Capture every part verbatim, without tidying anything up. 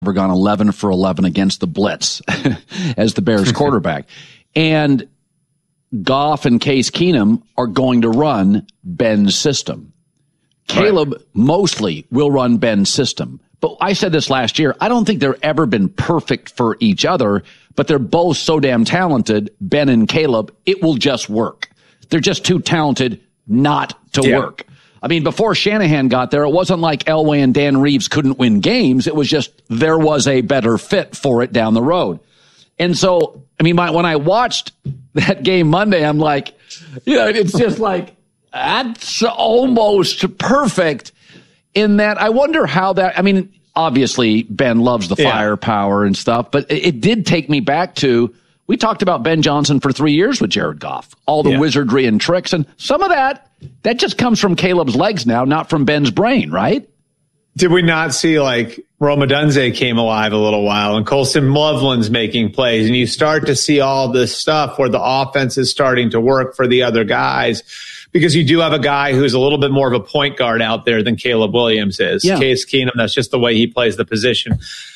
ever gone eleven for eleven against the blitz as the Bears quarterback. And Goff and Case Keenum are going to run Ben's system. Caleb right. mostly will run Ben's system. But I said this last year, I don't think they've ever been perfect for each other, but they're both so damn talented, Ben and Caleb, it will just work. They're just too talented not to yeah. work. I mean, before Shanahan got there, it wasn't like Elway and Dan Reeves couldn't win games. It was just there was a better fit for it down the road. And so, I mean, my, when I watched that game Monday, I'm like, you know, it's just like, that's almost perfect in that I wonder how that, I mean, obviously Ben loves the yeah. firepower and stuff, but it, it did take me back to, we talked about Ben Johnson for three years with Jared Goff, all the yeah. wizardry and tricks. And some of that, that just comes from Caleb's legs now, not from Ben's brain, right? Did we not see like Rome Odunze came alive a little while and Colston Loveland's making plays and you start to see all this stuff where the offense is starting to work for the other guys because you do have a guy who's a little bit more of a point guard out there than Caleb Williams is. Yeah. Case Keenum, that's just the way he plays the position.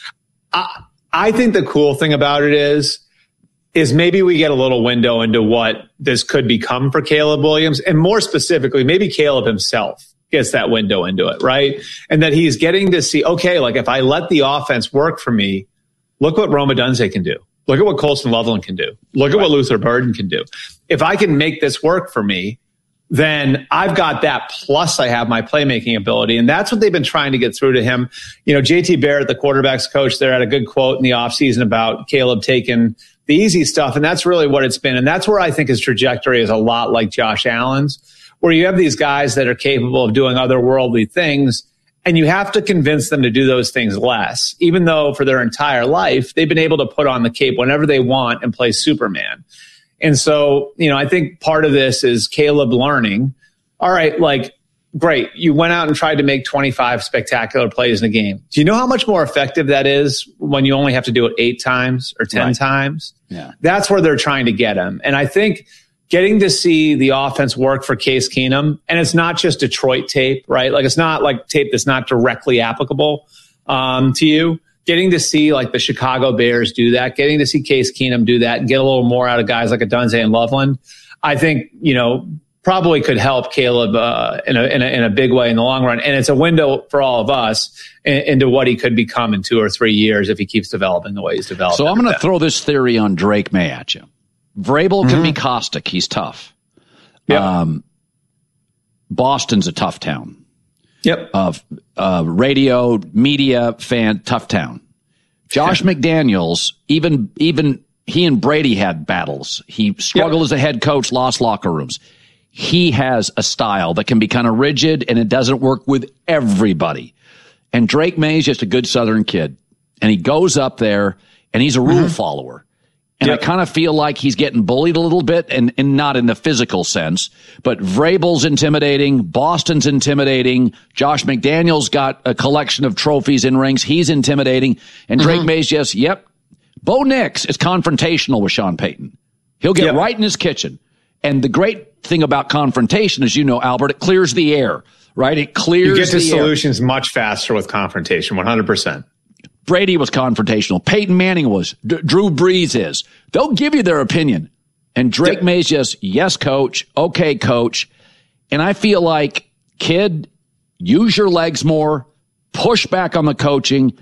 I, I think the cool thing about it is, is maybe we get a little window into what this could become for Caleb Williams. And more specifically, maybe Caleb himself gets that window into it, right? And that he's getting to see, okay, like if I let the offense work for me, look what Rome Odunze can do. Look at what Colston Loveland can do. Look right. at what Luther Burden can do. If I can make this work for me, then I've got that. Plus I have my playmaking ability. And that's what they've been trying to get through to him. You know, J T Barrett, the quarterback's coach there, had a good quote in the offseason about Caleb taking the easy stuff. And that's really what it's been. And that's where I think his trajectory is a lot like Josh Allen's, where you have these guys that are capable of doing otherworldly things. And you have to convince them to do those things less, even though for their entire life, they've been able to put on the cape whenever they want and play Superman. And so, you know, I think part of this is Caleb learning, all right, like, great, you went out and tried to make twenty-five spectacular plays in a game. Do you know how much more effective that is when you only have to do it eight times or ten right. times? Yeah. That's where they're trying to get him. And I think getting to see the offense work for Case Keenum, and it's not just Detroit tape, right? Like it's not like tape that's not directly applicable um, to you. Getting to see like the Chicago Bears do that, getting to see Case Keenum do that and get a little more out of guys like Odunze and Loveland, I think, you know, probably could help Caleb uh, in, a, in, a, in a big way in the long run. And it's a window for all of us in, into what he could become in two or three years if he keeps developing the way he's developed. So I'm going to throw this theory on Drake May at you. Vrabel can mm-hmm. be caustic. He's tough. Yep. Um, Boston's a tough town. Yep. Uh, uh, radio, media, fan, tough town. Josh McDaniels, even even he and Brady had battles. He struggled yep. as a head coach, lost locker rooms. He has a style that can be kind of rigid, and it doesn't work with everybody. And Drake May is just a good Southern kid, and he goes up there, and he's a rule mm-hmm. follower. And yep. I kind of feel like he's getting bullied a little bit, and, and not in the physical sense. But Vrabel's intimidating. Boston's intimidating. Josh McDaniels got a collection of trophies and rings. He's intimidating. And Drake mm-hmm. May's just, yep. Bo Nix is confrontational with Sean Payton. He'll get yep. right in his kitchen. And the great thing about confrontation, as you know, Albert, it clears the air, right? It clears the air. You get to solutions much faster with confrontation, one hundred percent. Brady was confrontational. Peyton Manning was. D- Drew Brees is. They'll give you their opinion. And Drake yep. May's just, yes, coach. Okay, coach. And I feel like, kid, use your legs more. Push back on the coaching.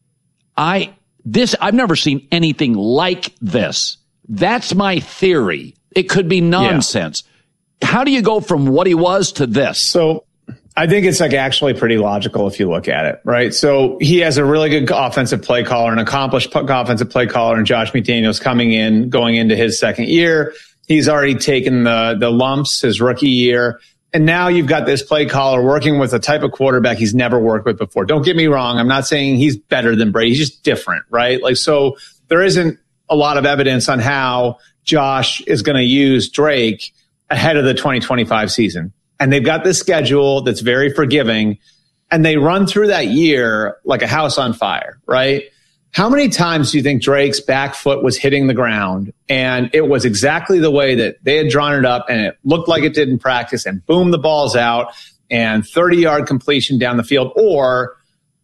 I, this, I've never seen anything like this. That's my theory. It could be nonsense. Yeah. How do you go from what he was to this? So, I think it's like actually pretty logical if you look at it, right? So he has a really good offensive play caller, an accomplished offensive play caller, and Josh McDaniels coming in, going into his second year. He's already taken the the lumps his rookie year. And now you've got this play caller working with a type of quarterback he's never worked with before. Don't get me wrong. I'm not saying he's better than Brady. He's just different, right? Like, so there isn't a lot of evidence on how Josh is going to use Drake ahead of the twenty twenty-five season. And they've got this schedule that's very forgiving, and they run through that year like a house on fire, right? How many times do you think Drake's back foot was hitting the ground and it was exactly the way that they had drawn it up and it looked like it did in practice, and boom, the ball's out and thirty yard completion down the field? Or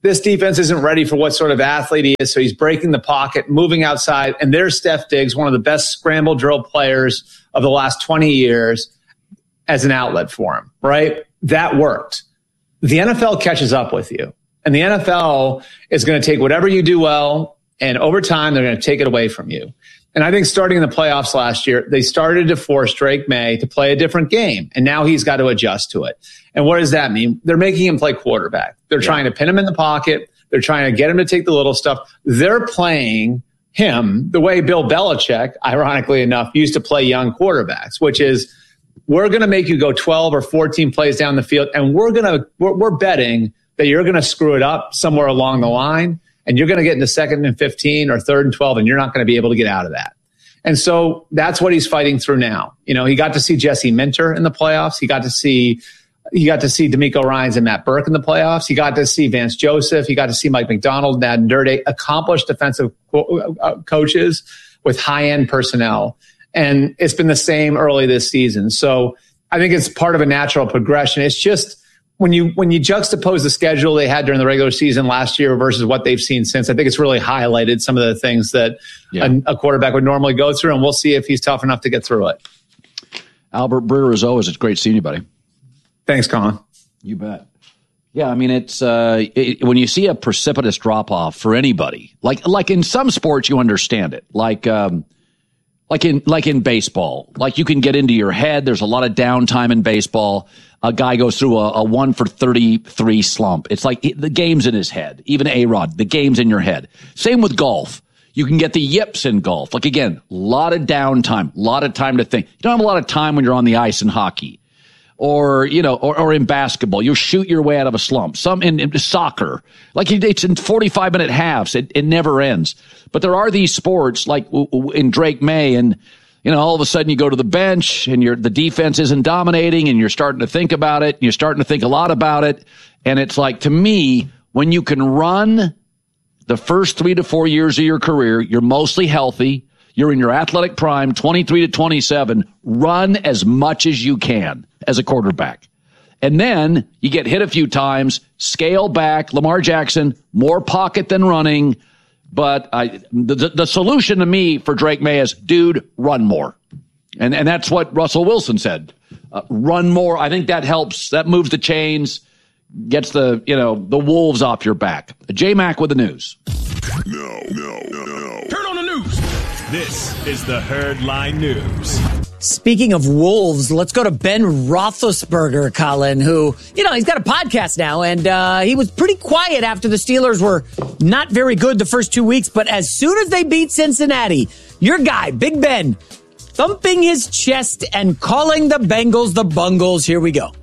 this defense isn't ready for what sort of athlete he is. So he's breaking the pocket, moving outside. And there's Steph Diggs, one of the best scramble drill players of the last twenty years, as an outlet for him, right? That worked. The N F L catches up with you. And the N F L is going to take whatever you do well, and over time, they're going to take it away from you. And I think starting in the playoffs last year, they started to force Drake May to play a different game. And now he's got to adjust to it. And what does that mean? They're making him play quarterback. They're yeah. trying to pin him in the pocket. They're trying to get him to take the little stuff. They're playing him the way Bill Belichick, ironically enough, used to play young quarterbacks, which is, we're going to make you go twelve or fourteen plays down the field. And we're going to, we're, we're betting that you're going to screw it up somewhere along the line. And you're going to get into second and fifteen or third and twelve, and you're not going to be able to get out of that. And so that's what he's fighting through now. You know, he got to see Jesse Minter in the playoffs. He got to see, he got to see D'Amico Ryans and Matt Burke in the playoffs. He got to see Vance Joseph. He got to see Mike McDonald, Nad Durde, accomplished defensive co- coaches with high-end personnel. And it's been the same early this season. So I think it's part of a natural progression. It's just, When you when you juxtapose the schedule they had during the regular season last year versus what they've seen since, I think it's really highlighted some of the things that yeah. a, a quarterback would normally go through, and we'll see if he's tough enough to get through it. Albert Breer, as always, it's great seeing you, buddy. Thanks, Colin. You bet. Yeah, I mean, it's uh, it, when you see a precipitous drop-off for anybody, like like in some sports, you understand it, like um, like in like in baseball, like you can get into your head. There's a lot of downtime in baseball. A guy goes through a, a one for thirty-three slump. It's like the game's in his head. Even A-Rod, the game's in your head. Same with golf. You can get the yips in golf. Like, again, a lot of downtime, a lot of time to think. You don't have a lot of time when you're on the ice in hockey or, you know, or, or in basketball. You'll shoot your way out of a slump. Some in, in soccer, like it's in forty-five minute halves. It, it never ends. But there are these sports like in Drake May, and you know, all of a sudden you go to the bench and you're, the defense isn't dominating and you're starting to think about it. And you're starting to think a lot about it. And it's like, to me, when you can run the first three to four years of your career, you're mostly healthy. You're in your athletic prime, twenty-three to twenty-seven. Run as much as you can as a quarterback. And then you get hit a few times, scale back. Lamar Jackson, more pocket than running. But I, the, the solution to me for Drake May is, dude, run more. And and that's what Russell Wilson said. Uh, run more. I think that helps. That moves the chains, gets the, you know, the wolves off your back. J-Mac with the news. No, no, no, no. Turn on the news. This is the Herd Line News. Speaking of wolves, let's go to Ben Roethlisberger, Colin, who, you know, he's got a podcast now, and uh, he was pretty quiet after the Steelers were not very good the first two weeks. But as soon as they beat Cincinnati, your guy, Big Ben, thumping his chest and calling the Bengals the Bungles. Here we go.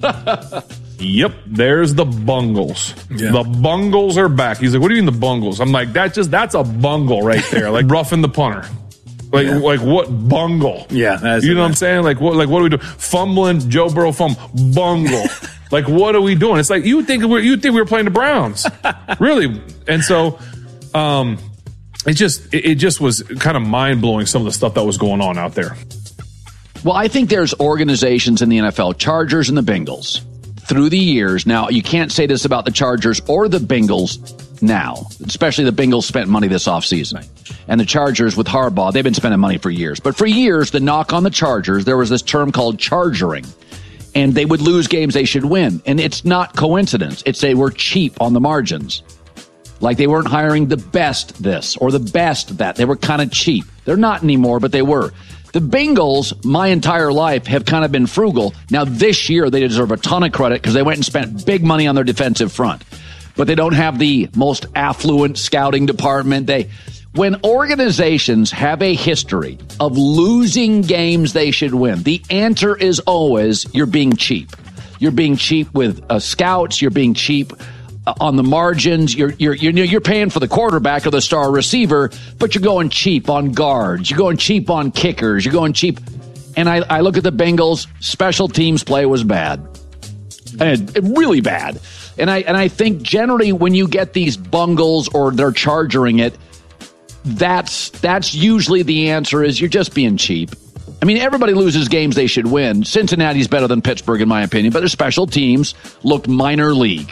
Yep, there's the Bungles. Yeah. The Bungles are back. He's like, what do you mean the Bungles? I'm like, that just that's a bungle right there, like roughing the punter. Like, yeah. like what bungle? Yeah, that's you know what I'm saying? Like, what? Like, what are we doing? Fumbling, Joe Burrow fumble, bungle. Like, what are we doing? It's like you would think we you think we were playing the Browns, really. And so, um, it just it, it just was kind of mind blowing some of the stuff that was going on out there. Well, I think there's organizations in the N F L, Chargers and the Bengals, through the years. Now, you can't say this about the Chargers or the Bengals now, especially the Bengals spent money this offseason. Right. And the Chargers with Harbaugh, they've been spending money for years. But for years, the knock on the Chargers, there was this term called chargering. And they would lose games they should win. And it's not coincidence. It's they were cheap on the margins. Like they weren't hiring the best this or the best that. They were kind of cheap. They're not anymore, but they were. The Bengals, my entire life, have kind of been frugal. Now, this year, they deserve a ton of credit because they went and spent big money on their defensive front. But they don't have the most affluent scouting department. They, when organizations have a history of losing games they should win, the answer is always you're being cheap. You're being cheap with uh, scouts. You're being cheap uh, on the margins. You're, you're, you're, you're paying for the quarterback or the star receiver, but you're going cheap on guards. You're going cheap on kickers. You're going cheap. And I, I look at the Bengals. Special teams play was bad. And really bad. And I and I think generally when you get these bungles or they're chargering it, that's that's usually the answer is you're just being cheap. I mean, everybody loses games they should win. Cincinnati's better than Pittsburgh, in my opinion, but their special teams looked minor league.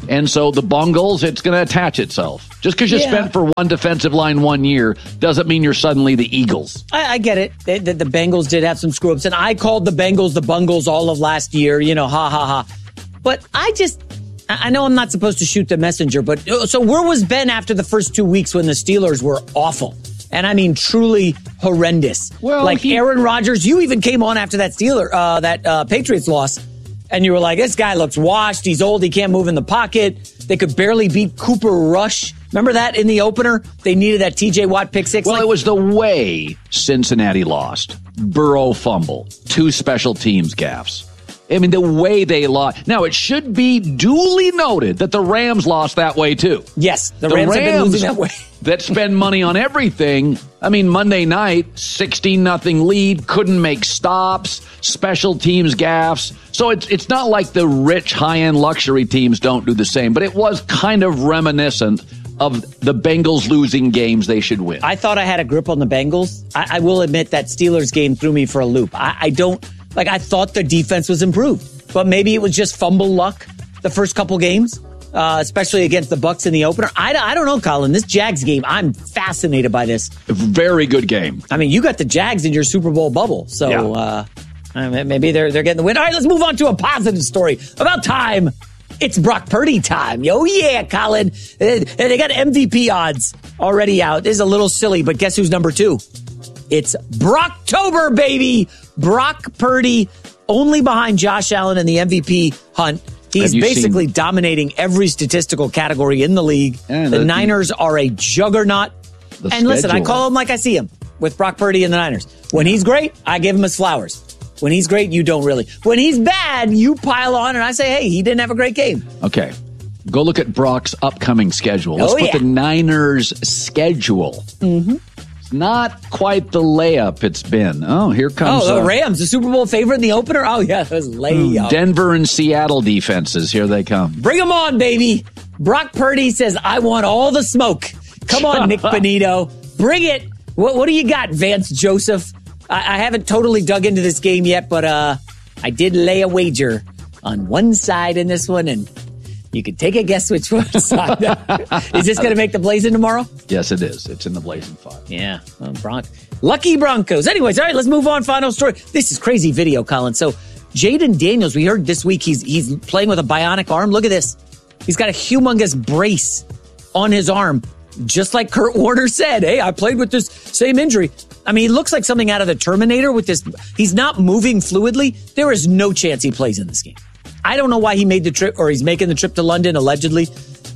And so the Bungles, it's going to attach itself. Just because you Yeah. spent for one defensive line one year doesn't mean you're suddenly the Eagles. I, I get it. The, the, the Bengals did have some screw-ups, and I called the Bengals the Bungles all of last year, you know, ha, ha, ha. But I just, I know I'm not supposed to shoot the messenger, but so where was Ben after the first two weeks when the Steelers were awful? And I mean, truly horrendous. Well, like he- Aaron Rodgers, you even came on after that Steeler, uh, that uh, Patriots loss, and you were like, this guy looks washed. He's old. He can't move in the pocket. They could barely beat Cooper Rush. Remember that in the opener? They needed that T J Watt pick six. Well, like, it was the way Cincinnati lost. Burrow fumble, two special teams gaffes. I mean, the way they lost. Now, it should be duly noted that the Rams lost that way, too. Yes, the, the Rams, Rams have been losing that way. that spend money on everything. I mean, Monday night, sixteen nothing lead, couldn't make stops, special teams gaffes. So it's it's not like the rich, high-end luxury teams don't do the same, but it was kind of reminiscent of the Bengals losing games they should win. I thought I had a grip on the Bengals. I, I will admit that Steelers game threw me for a loop. I, I don't, like, I thought the defense was improved, but maybe it was just fumble luck the first couple games. Uh, especially against the Bucs in the opener. I, I don't know, Colin. This Jags game, I'm fascinated by this. Very good game. I mean, you got the Jags in your Super Bowl bubble, so Yeah. uh, I mean, maybe they're they're getting the win. All right, let's move on to a positive story. About time. It's Brock Purdy time. Oh, yeah, Colin. They they got M V P odds already out. This is a little silly, but guess who's number two? It's Brocktober, baby. Brock Purdy, only behind Josh Allen in the M V P hunt. He's Have you basically seen- dominating every statistical category in the league. Yeah, the the- Niners are a juggernaut. The And listen, I schedule. call him like I see him with Brock Purdy and the Niners. When he's great, I give him his flowers. When he's great, you don't really. When he's bad, you pile on and I say, hey, he didn't have a great game. Okay. Go look at Brock's upcoming schedule. Let's Oh, put yeah. the Niners' schedule. Mm-hmm. It's not quite the layup it's been. Oh, here comes Oh, the uh, Rams, the Super Bowl favorite in the opener? Oh, yeah, it was layup. Denver and Seattle defenses. Here they come. Bring them on, baby. Brock Purdy says, I want all the smoke. Come on, Nick Benito. Bring it. What, what do you got, Vance Joseph? I, I haven't totally dug into this game yet, but uh, I did lay a wager on one side in this one, and you can take a guess which one side. Is this going to make the Blazing tomorrow? Yes, it is. It's in the Blazing Five. Yeah, well, Bron- lucky Broncos. Anyways, all right, let's move on. Final story. This is crazy video, Colin. So Jaden Daniels, we heard this week he's he's playing with a bionic arm. Look at this. He's got a humongous brace on his arm, just like Kurt Warner said. Hey, I played with this same injury. I mean, he looks like something out of the Terminator with this. He's not moving fluidly. There is no chance he plays in this game. I don't know why he made the trip, or he's making the trip to London, allegedly.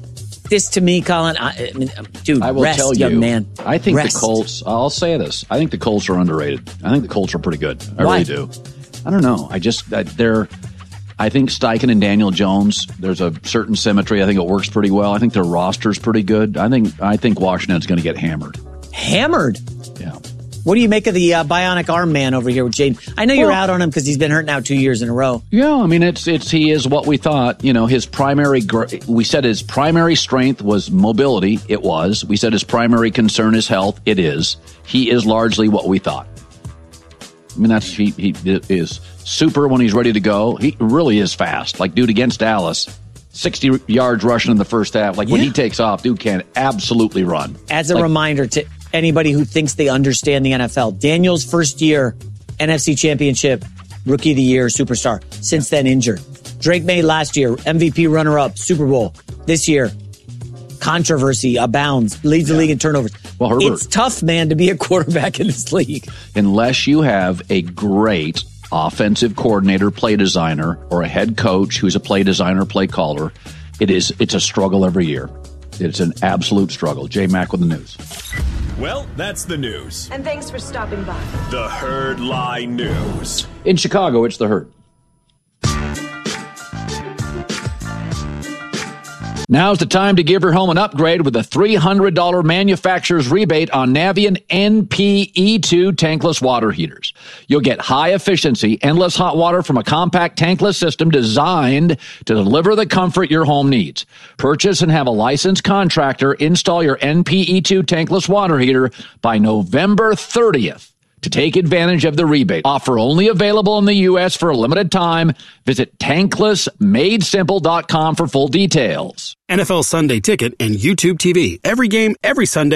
This, to me, Colin, I, I mean, dude, I will rest, tell you, young man. I think Rest. the Colts, I'll say this, I think the Colts are underrated. I think the Colts are pretty good. I Why? really do. I don't know. I just, uh, they're, I think Steichen and Daniel Jones, there's a certain symmetry. I think it works pretty well. I think their roster's pretty good. I think, I think Washington's going to get hammered. Hammered. Yeah. What do you make of the uh, bionic arm man over here with Jaden? I know you're Well- out on him because he's been hurt now two years in a row. Yeah, I mean, it's it's he is what we thought. You know, his primary gr- we said his primary strength was mobility. It was. We said his primary concern is health. It is. He is largely what we thought. I mean, that's he he is super when he's ready to go. He really is fast. Like, dude, against Dallas, sixty yards rushing in the first half. Like when Yeah. he takes off, dude can absolutely run. As a Like, reminder to anybody who thinks they understand the N F L, Daniel's first year, N F C Championship, Rookie of the Year, superstar. Since then, injured. Drake May last year, M V P runner-up, Super Bowl. This year, controversy abounds, leads the league in turnovers. Well, Herbert- It's tough, man, to be a quarterback in this league. unless you have a great offensive coordinator, play designer, or a head coach who's a play designer, play caller, it is it's a struggle every year. It's an absolute struggle. J Mac with the news. Well, that's the news. And thanks for stopping by. The Herd Lie News. In Chicago, it's the Herd. Now's the time to give your home an upgrade with a three hundred dollars manufacturer's rebate on Navien N P E two tankless water heaters. You'll get high efficiency, endless hot water from a compact tankless system designed to deliver the comfort your home needs. Purchase and have a licensed contractor install your N P E two tankless water heater by November thirtieth. to take advantage of the rebate. Offer only available in the U S for a limited time. Visit tankless made simple dot com for full details. N F L Sunday Ticket and YouTube T V. Every game, every Sunday.